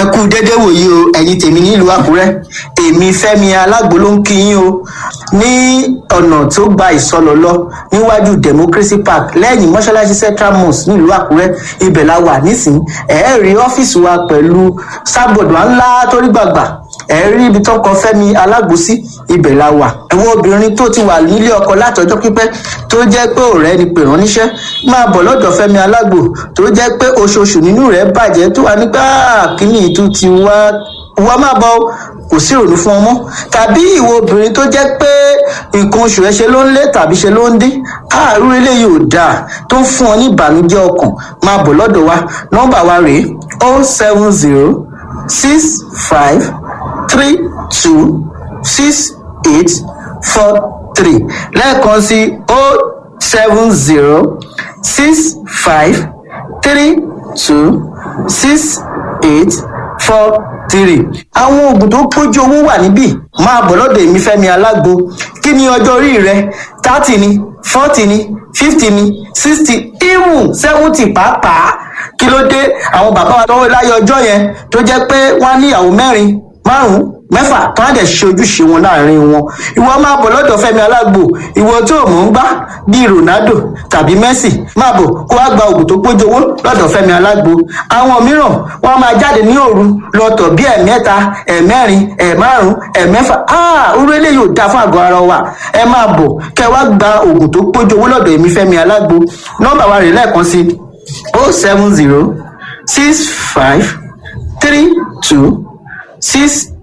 kú dédé wòyí o ẹ̀yin tèmi nílùú àkúrẹ́ èmi fẹ́mi alágbo ló ń kí yín o ní ọ̀nà tó gba ìsọlọ lọ níwájú democracy park lẹ́yìn mọ́ṣáláṣí central mosque nílùú àkúrẹ́ ibẹ̀ la wà nísìnyí rí ọ́fíìsì wa pẹ̀lú sábọ̀dù ńlá torí gbàgbà rí ibi tó kọ fẹ́mi alágbo sí ibẹ̀ la wà. àwọn obìnrin tó ti wà nílé ọkọ látọjọ́ pípẹ́ tó jẹ́ pé ọ̀rẹ́ ni pè rán níṣẹ́ máa bọ̀ lọ́dọ̀ fẹ́mi alágbo tó jẹ́ pé oṣooṣù nínú rẹ̀ bàjẹ́ tó wà nígbà kíní ìtú ti wá máa bọ̀ kò sí ìrònú fún ọmọ tàbí ìwọ obìnrin tó jẹ́ pé nǹkan oṣù rẹ̀ ṣe ló ń lé tàbí ṣe ló ń dín àárú eléyìí ò dáa tó ń fún ọ ní ìbànújẹ́ ọkàn máa bọ̀ lọ́dọ̀ wa nọ́mbà wa rèé 07065326843 lẹ́ẹ̀kan sí 07065326843. àwọn oògùn tó pójú owó wà níbí máa bọ̀ lọ́dọ̀ èmi fẹ́mi alágbo kí ni ọjọ́ orí rẹ 30 ni 40 ni 50 ni 60 even 70 pàápàá kí ló dé àwọn bàbá wa tọwọ́ láyé ọjọ́ yẹn tó jẹ́ pé wọ́n á níyàwó mẹ́rin márùn-ún mẹ́fà tó á dẹ̀ ṣe ojúṣe wọn láàrin wọn ìwọ máa bọ̀ lọ́dọ̀ fẹ́mi alágbo ìwọ tó mọ̀ ń gbá bíi ronaldo tàbí messi máa bọ̀ kó wá gba oògùn tó pójú owó lọ́dọ̀ fẹ́mi alágbo àwọn mìíràn wọ́n máa jáde ní òru lọ́tọ̀ bí ẹ̀mẹ́ta ẹ̀mẹ́rin ẹ̀márùn ẹ̀mẹ́fà orú eléyìí ò dáa fún àgọ́ ara wa ẹ máa bọ̀ kẹ́ wá gba oògùn tó pójú owó lọ́dọ̀ èmi fẹ́mi alágbo nọ́mbà wa rè lẹ́ẹ̀kan sí 07065326843